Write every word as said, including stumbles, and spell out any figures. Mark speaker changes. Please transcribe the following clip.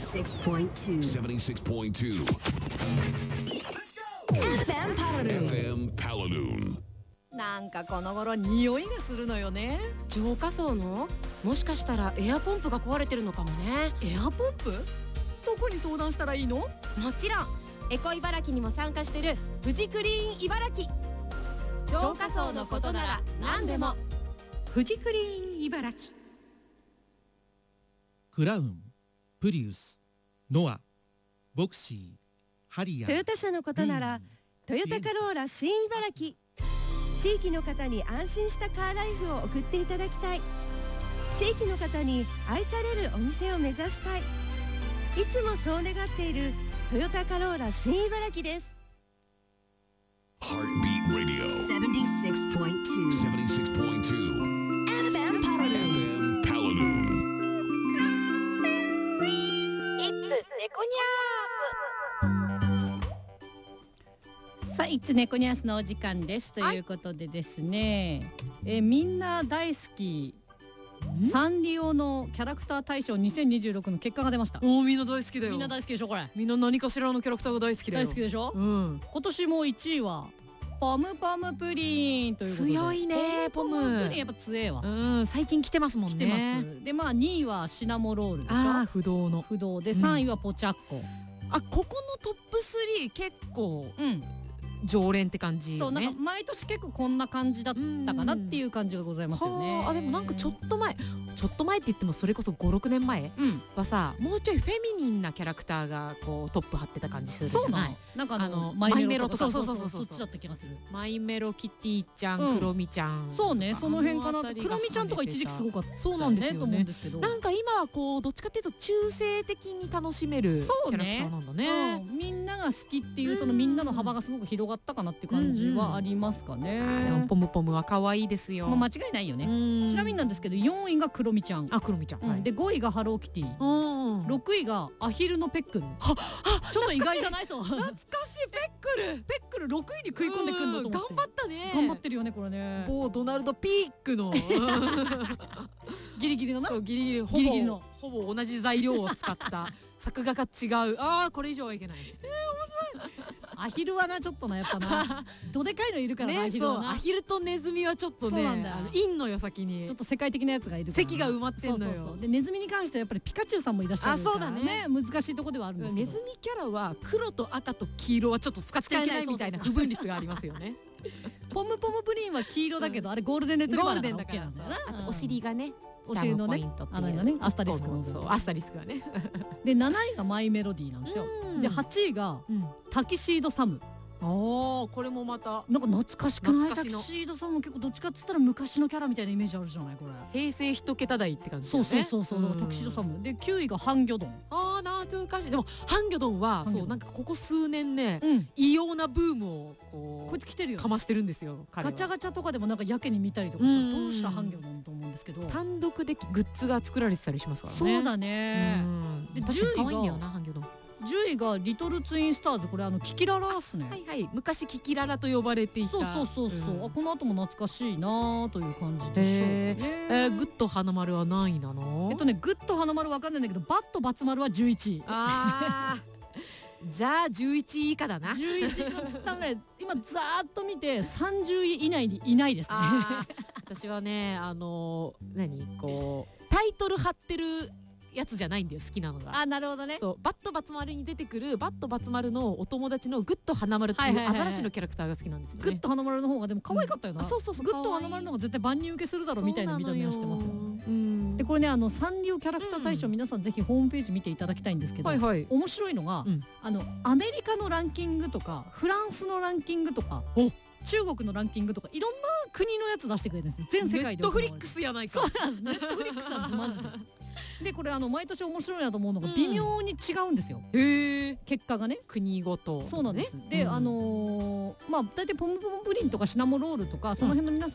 Speaker 1: seventy-six point two
Speaker 2: セブンティシックスポイントツー
Speaker 1: エフエム パラドゥン
Speaker 2: エフエム パラドゥン。
Speaker 3: なんかこの頃匂いがするのよね。
Speaker 4: 浄化槽のもしかしたらエアポンプが壊れてるのかもね。
Speaker 3: エアポンプ？どこに相談したらいいの？
Speaker 4: もちろんエコ茨城にも参加してるフジクリーン茨城。浄化槽のことなら何でも
Speaker 5: フジクリーン茨城。
Speaker 6: クラウン、プリウス、ノア、ボクシー、ハリアー、
Speaker 4: トヨタ車のことならトヨタカローラ新茨城。地域の方に安心したカーライフを送っていただきたい。地域の方に愛されるお店を目指したい。いつもそう願っているトヨタカローラ新茨城です。
Speaker 2: Heartbeat Radio
Speaker 1: seventy-six point two
Speaker 2: セブンティシックスポイントツー
Speaker 1: エフエム パラドゥン
Speaker 2: エフエム パラドゥン。
Speaker 3: さあ、いつ猫ニャースのお時間ですということでですね、えみんな大好きサンリオのキャラクター大賞にせんにじゅうろくの結果が出ました。
Speaker 4: おー、みんな大好きだよ。
Speaker 3: みんな大好きでしょこれ。
Speaker 4: みんな何かしらのキャラクターが大好きだよ。
Speaker 3: 大好きでしょ、
Speaker 4: うん、
Speaker 3: 今年もいちいはポムポムプリンということで。
Speaker 4: 強いね
Speaker 3: ポムポムプリンやっぱ強えわ。
Speaker 4: うん、最近来てますもんね。
Speaker 3: 来てます。でまあにいはシナモロールでしょ。
Speaker 4: ああ、不動の
Speaker 3: 不動で、さんいはポチャッコ。
Speaker 4: あ、ここのトップスリー結構
Speaker 3: うん
Speaker 4: 常連って感じよね。
Speaker 3: そう、なんか毎年結構こんな感じだったかなっていう感じがございますよね。
Speaker 4: あ、でもなんかちょっと前ちょっと前って言ってもそれこそごろくねんまえはさ、もうちょいフェミニンなキャラクターがこうトップ張ってた感じするじゃない。
Speaker 3: なんかあの
Speaker 4: マイメロとか、
Speaker 3: そうそうそうそう、そっちだった気がする。
Speaker 4: マイメロ、キティちゃん、クロミちゃん、
Speaker 3: そうね、その辺かな。クロミちゃんとか一時期すごかった。そうなんですよね。
Speaker 4: なんか今はこうどっちかっていうと中性的に楽しめるキャラクターなんだね。
Speaker 3: みんなが好きっていうそのみんなの幅がすごく広がったかなって感じはありますかね。
Speaker 4: ポムポムは可愛いですよ。
Speaker 3: 間違いないよね。ちなみになんですけどよんいがクロミちゃん。
Speaker 4: あ、クロミちゃん。
Speaker 3: でごいがハローキティ。ろくいがアヒルのペックル。ちょっと意外じゃない？そう。
Speaker 4: 懐かしいペックル。
Speaker 3: ペックルろくいに食い込んでくるのと思って。
Speaker 4: 頑張ったね。
Speaker 3: 頑張ってるよねこれね。
Speaker 4: 某ドナルドピークの
Speaker 3: ギリギリのな。
Speaker 4: そう、ギリギリほぼほぼ同じ材料を使った作画が違う。ああ、これ以上はいけない。
Speaker 3: えー、面白い。アヒルはなちょっとなやっぱなどでかいのいるからな、
Speaker 4: アヒルはな。アヒルとネズミはちょっとね、そうなんだよ。いんのよ先に。
Speaker 3: ちょっと世界的なやつがいるから。席
Speaker 4: が埋まってんのよ。
Speaker 3: そうそうそう。でネズミに関してはやっぱりピカチュウさんもいらっしゃるからね。あ、そうだね。難しいとこではあるんですけど。
Speaker 4: ネズミキャラは黒と赤と黄色はちょっと使っちゃいけないみたいな不分率がありますよね。
Speaker 3: ポムポムプリンは黄色だけど、あれゴールデンレトリバーだから OK なんだよな。
Speaker 4: あとお尻がね、
Speaker 3: お尻のね、あのね、アスタリスクの、
Speaker 4: そうアスタリスクがね。
Speaker 3: でなないがマイメロディーなんですよ。ではちいがタキシードサム。
Speaker 4: おお、これもまた
Speaker 3: なんか懐かしくない？タキシードさんも結構どっちかっつったら昔のキャラみたいなイメージあるじゃないこれ。
Speaker 4: 平成一桁台って感じだ
Speaker 3: そう
Speaker 4: よね。
Speaker 3: そうそうそう。だからタキシードサムできゅういがハンギョドン。
Speaker 4: ああ、懐かしい。でもハンギョドンはそうなんかここ数年ね、異様なブームをこう
Speaker 3: こいつ来てるよ。
Speaker 4: かましてるんですよ。
Speaker 3: ガチャガチャとかでもなんかやけに見たりとかさ、どうしたハンギョドンと思うんですけど。
Speaker 4: 単独でグッズが作られてたりしますからね。
Speaker 3: そうだね。
Speaker 4: でじゅういが可愛いんだよなハンギョドン。
Speaker 3: じゅういがリトルツインスターズ。これあのキキララっすね。
Speaker 4: はいはい、昔キキララと呼ばれていた。
Speaker 3: そうそうそうそう、うん、あこの後も懐かしいなという感じでしょう、
Speaker 4: えーえー、グッド花丸は何位なの？
Speaker 3: えっとねグッド花丸わかんないんだけどバットバツ丸はじゅういちい。
Speaker 4: あじゃあじゅういちい以下だな。
Speaker 3: じゅういちい以下つったらね今ざーっと見てさんじゅうい以内にいないですね。
Speaker 4: 私はねあのー、何こうタイトル貼ってるやつじゃないんだよ好きなのが。
Speaker 3: あ、なるほどね。
Speaker 4: そうバットバツ丸に出てくるバットバツ丸のお友達のグッド花丸っていうアザラシのキャラクターが好きなんですよね。
Speaker 3: グッド花丸の方がでも可愛かったよな、うん、
Speaker 4: そうそうそう。
Speaker 3: グッド花丸の方が絶対万人受けするだろうみたいな見た目をしてますよ。うん、でこれねあのサンリオキャラクター大賞、うん、皆さんぜひホームページ見ていただきたいんですけど、はいはい、面白いのが、うん、あのアメリカのランキングとかフランスのランキングとか中国のランキングとかいろんな国のやつ出してくれるんですよ。全世界で。
Speaker 4: ネットフリックスやないか。
Speaker 3: そうなんです。ネットフリックスなんですマジで。でこれあの毎年面白いなと思うのが微妙に違うんですよ、うん、へー結果がね
Speaker 4: 国ごと、ね、
Speaker 3: そうなんです。で、うん、あのー、まあ大体ポムポムプリンとかシナモロールとかその辺の皆さん